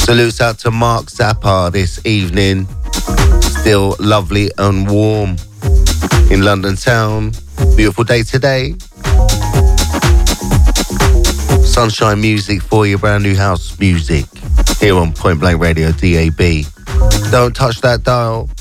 Salutes out to Mark Zappa this evening. Still lovely and warm in London town. Beautiful day today. Sunshine music for your brand new house music here on Point Blank Radio DAB. Don't touch that dial.